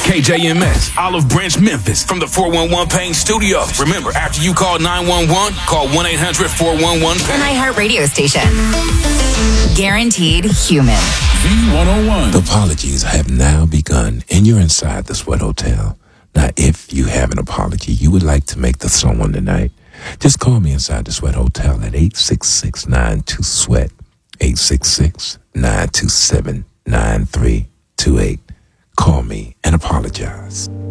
KJMS, Olive Branch, Memphis, from the 411 Pain Studio. Remember, after you call 911, call 1-800-411-PAIN. An iHeartRadio station. Guaranteed human. V101. The apologies have now begun, and you're inside the Sweat Hotel. Now, if you have an apology you would like to make to someone tonight, just call me inside the Sweat Hotel at 866-92-SWEAT, 866-927-9328. Call me and apologize.